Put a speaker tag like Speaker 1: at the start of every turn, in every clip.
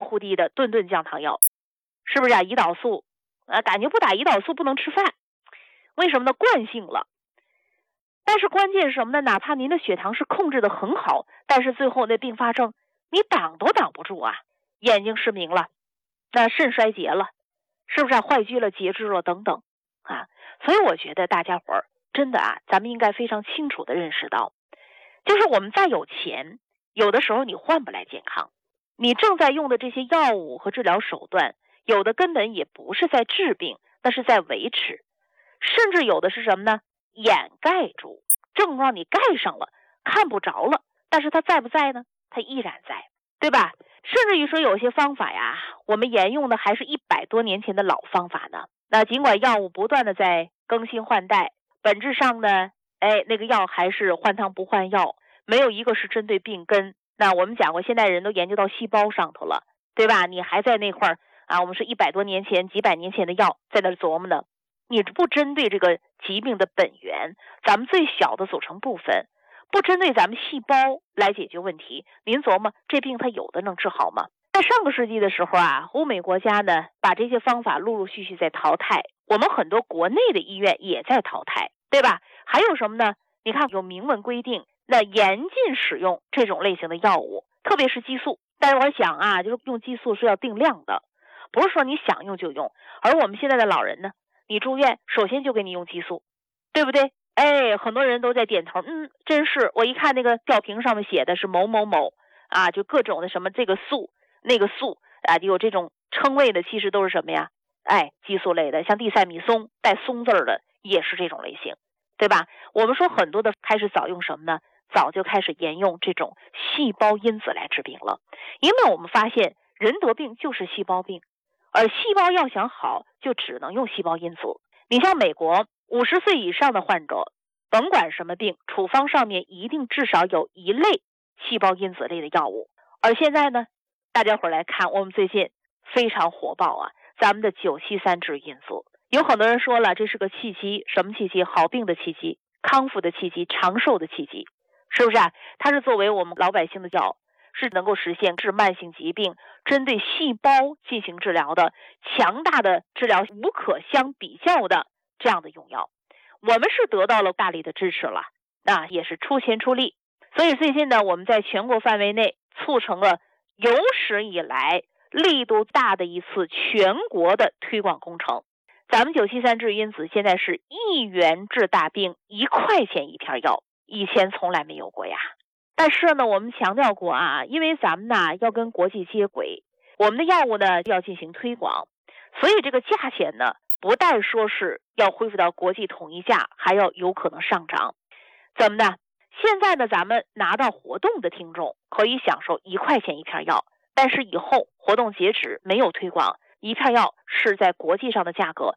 Speaker 1: 乎地的顿顿降糖药，是不是啊？胰岛素感觉不打胰岛素不能吃饭，为什么呢？惯性了。但是关键是什么呢？哪怕您的血糖是控制的很好，但是最后那并发症你挡都挡不住啊，眼睛失明了，那肾衰竭了，是不是啊？坏疽了，截肢了等等啊。所以我觉得大家伙儿真的咱们应该非常清楚的认识到，就是我们再有钱，有的时候你换不来健康。你正在用的这些药物和治疗手段，有的根本也不是在治病，那是在维持，甚至有的是什么呢？掩盖住症状，你盖上了，看不着了，但是它在不在呢？它依然在，对吧？甚至于说有些方法呀，我们沿用的还是100多年前的老方法呢。那尽管药物不断的在更新换代，本质上呢，那个药还是换汤不换药，没有一个是针对病根。那我们讲过，现在人都研究到细胞上头了，对吧？你还在那块儿我们说100多年前、几百年前的药在那琢磨呢，你不针对这个疾病的本源，咱们最小的组成部分，不针对咱们细胞来解决问题，您琢磨这病它有的能治好吗？在上个世纪的时候欧美国家呢把这些方法陆陆续续在淘汰，我们很多国内的医院也在淘汰，对吧？还有什么呢？你看有明文规定，那严禁使用这种类型的药物，特别是激素。但是我想就是用激素是要定量的，不是说你想用就用。而我们现在的老人呢，你住院首先就给你用激素，对不对？很多人都在点头，真是。我一看那个吊瓶上面写的是某某某就各种的什么这个素那个素有这种称谓的，其实都是什么呀？激素类的，像地塞米松带松字的也是这种类型，对吧？我们说很多的开始早用什么呢？早就开始沿用这种细胞因子来治病了。因为我们发现人得病就是细胞病，而细胞要想好就只能用细胞因子。你像美国50岁以上的患者，甭管什么病，处方上面一定至少有一类细胞因子类的药物。而现在呢，大家伙来看，我们最近非常火爆咱们的973治愈因子。有很多人说了，这是个契机，什么契机？好病的契机，康复的契机，长寿的契机，是不是它是作为我们老百姓的药，是能够实现治慢性疾病，针对细胞进行治疗的强大的治疗，无可相比较的这样的用药。我们是得到了大力的支持了，也是出钱出力。所以最近呢，我们在全国范围内促成了有史以来力度大的一次全国的推广工程。咱们973治愈因子现在是1元治大病，1块钱一片药，以前从来没有过呀。但是呢，我们强调过因为咱们要跟国际接轨，我们的药物呢要进行推广，所以这个价钱呢不但说是要恢复到国际统一价，还要有可能上涨。怎么呢？现在呢，咱们拿到活动的听众可以享受1块钱一片药，但是以后活动截止没有推广，一片药是在国际上的价格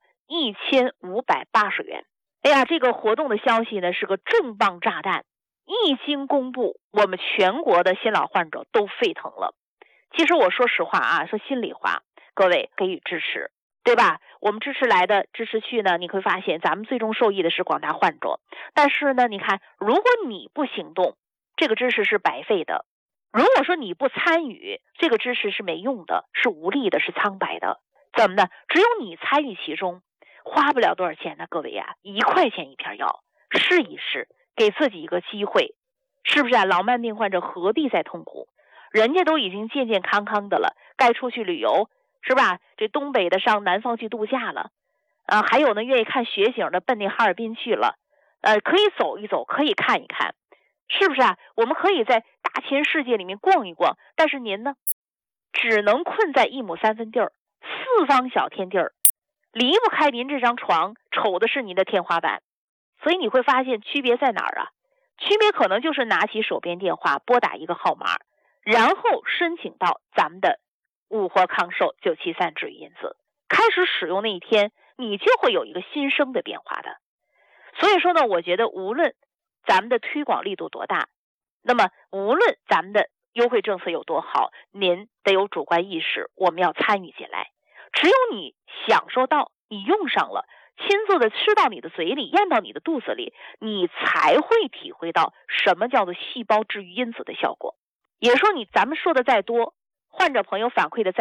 Speaker 1: 1580元。这个活动的消息呢是个重磅炸弹，一经公布，我们全国的新老患者都沸腾了。其实我说实话说心里话，各位给予支持，对吧？我们支持来的支持去呢，你会发现咱们最终受益的是广大患者。但是呢，你看，如果你不行动，这个支持是白费的；如果说你不参与，这个支持是没用的，是无力的，是苍白的。怎么呢？只有你参与其中，花不了多少钱呢，各位1块钱一片药，试一试，给自己一个机会，是不是老慢病患者何必再痛苦？人家都已经健健康康的了，该出去旅游是吧？这东北的上南方去度假了还有呢，愿意看雪景的奔那哈尔滨去了可以走一走，可以看一看，是不是我们可以在大千世界里面逛一逛，但是您呢，只能困在1亩3分地儿，4方小天地儿，离不开您这张床，瞅的是您的天花板。所以你会发现区别在哪儿区别可能就是拿起手边电话，拨打一个号码，然后申请到咱们的物活康寿973治愈因子，开始使用那一天，你就会有一个新生的变化的。所以说呢，我觉得无论咱们的推广力度多大，那么无论咱们的优惠政策有多好，您得有主观意识，我们要参与进来。只有你享受到，你用上了，亲自的吃到你的嘴里，咽到你的肚子里，你才会体会到什么叫做细胞治愈因子的效果。也就是说，咱们说的再多，患者朋友反馈的再